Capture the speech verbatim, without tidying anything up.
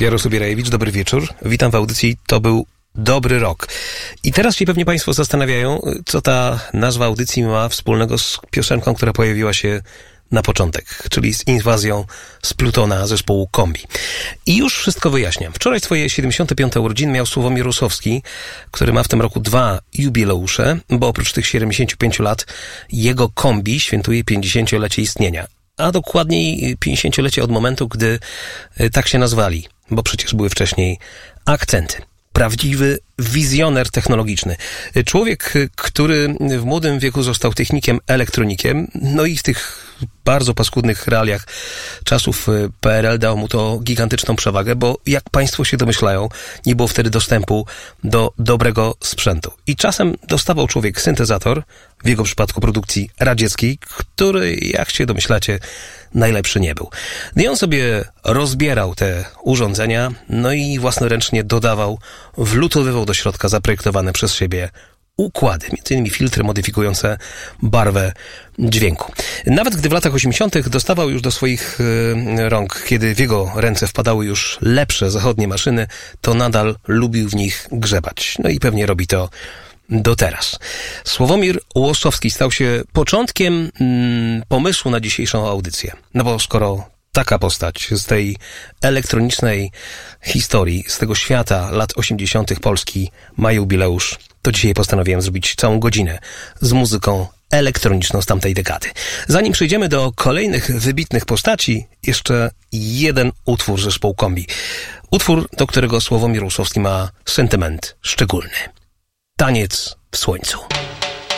Jarosław Birajewicz, dobry wieczór. Witam w audycji To był dobry rok. I teraz się pewnie Państwo zastanawiają, co ta nazwa audycji ma wspólnego z piosenką, która pojawiła się na początek, czyli z inwazją z Plutona zespołu Kombi. I już wszystko wyjaśniam. Wczoraj swoje siedemdziesiąte piąte urodziny miał Sławomir Rusowski, który ma w tym roku dwa jubileusze, bo oprócz tych siedemdziesięciu pięciu lat jego Kombi świętuje pięćdziesięciolecie istnienia. A dokładniej pięćdziesięciolecie od momentu, gdy tak się nazwali, bo przecież były wcześniej akcenty. Prawdziwy wizjoner technologiczny. Człowiek, który w młodym wieku został technikiem, elektronikiem, no i w tych bardzo paskudnych realiach czasów P R L dało mu to gigantyczną przewagę, bo jak Państwo się domyślają, nie było wtedy dostępu do dobrego sprzętu. I czasem dostawał człowiek syntezator, w jego przypadku produkcji radzieckiej, który, jak się domyślacie, najlepszy nie był. No i on sobie rozbierał te urządzenia, no i własnoręcznie dodawał, wlutowywał do środka zaprojektowane przez siebie układy, między innymi filtry modyfikujące barwę dźwięku. Nawet gdy w latach osiemdziesiątych dostawał już do swoich y, rąk, kiedy w jego ręce wpadały już lepsze zachodnie maszyny, to nadal lubił w nich grzebać. No i pewnie robi to do teraz. Sławomir Łosowski stał się początkiem mm, pomysłu na dzisiejszą audycję. No bo skoro taka postać z tej elektronicznej historii, z tego świata lat osiemdziesiątych Polski ma jubileusz, to dzisiaj postanowiłem zrobić całą godzinę z muzyką elektroniczną z tamtej dekady. Zanim przejdziemy do kolejnych wybitnych postaci, jeszcze jeden utwór zespołu Kombi. Utwór, do którego Sławomir Łosowski ma sentyment szczególny. Taniec w słońcu.